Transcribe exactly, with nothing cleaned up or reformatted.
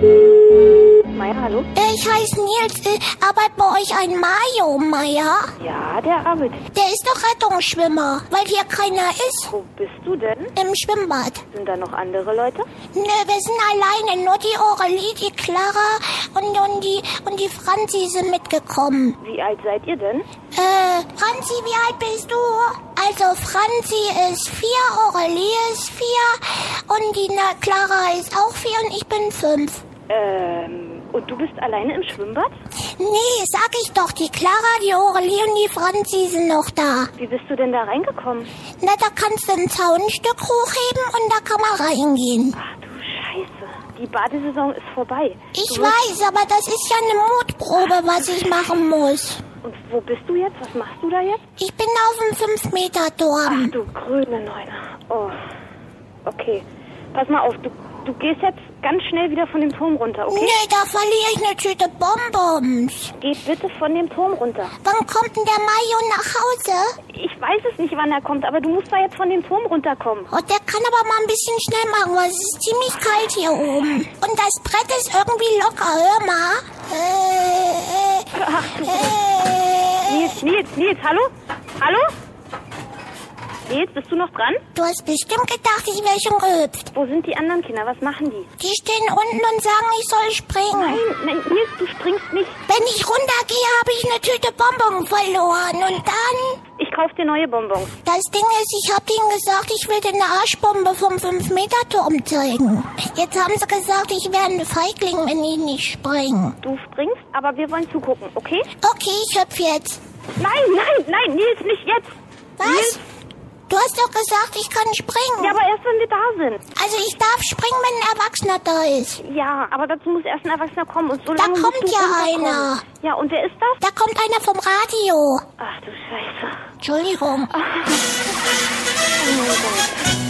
Meier, hallo? Äh, Ich heiße Nils. Äh, arbeitet bei euch ein Mario Meier? Ja, der arbeitet. Der ist doch Rettungsschwimmer, weil hier keiner ist. Wo bist du denn? Im Schwimmbad. Sind da noch andere Leute? Nö, wir sind alleine. Nur die Aurelie, die Clara und, und, die, und die Franzi sind mitgekommen. Wie alt seid ihr denn? Äh, Franzi, wie alt bist du? Also Franzi ist vier, Aurelie ist vier und die Na Clara ist auch vier und ich bin fünf. Ähm, und du bist alleine im Schwimmbad? Nee, sag ich doch, die Clara, die Aurelie und die Franzi sind noch da. Wie bist du denn da reingekommen? Na, da kannst du ein Zaunstück hochheben und da kann man reingehen. Ach du Scheiße, die Badesaison ist vorbei. Ich Du musst- weiß, aber das ist ja eine Mutprobe, was ich machen muss. Und wo bist du jetzt? Was machst du da jetzt? Ich bin auf dem fünf Meter Turm. Ach du grüne Neune. Oh, okay. Pass mal auf, du, du gehst jetzt ganz schnell wieder von dem Turm runter, okay? Nee, da verliere ich eine Tüte Bonbons. Geh bitte von dem Turm runter. Wann kommt denn der Mario nach Hause? Ich weiß es nicht, wann er kommt, aber du musst da jetzt von dem Turm runterkommen. Oh, der kann aber mal ein bisschen schnell machen, weil es ist ziemlich kalt hier oben. Und das Brett ist irgendwie locker, hör mal. Äh, Ach du. äh, Nils, Nils, Nils, hallo? Hallo? Nils, bist du noch dran? Du hast bestimmt gedacht, ich wäre schon gehüpft. Wo sind die anderen Kinder? Was machen die? Die stehen unten und sagen, ich soll springen. Nein, nein, Nils, du springst nicht. Wenn ich runtergehe, habe ich eine Tüte Bonbon verloren. Und dann... Ich kauf dir neue Bonbons. Das Ding ist, ich hab denen gesagt, ich will dir eine Arschbombe vom fünf Meter Turm zeigen. Jetzt haben sie gesagt, ich wäre ein Feigling, wenn ich nicht springe. Du springst, aber wir wollen zugucken, okay? Okay, ich hüpf jetzt. Nein, nein, nein, Nils, nicht jetzt. Was? Nils? Du hast doch gesagt, ich kann springen. Ja, aber erst, wenn wir da sind. Also ich darf springen, wenn ein Erwachsener da ist. Ja, aber dazu muss erst ein Erwachsener kommen. Und so Da lange kommt musst du ja runterkommen. einer. Ja, und wer ist das? Da kommt einer vom Radio. Ach du Scheiße. Entschuldigung. Oh mein Gott.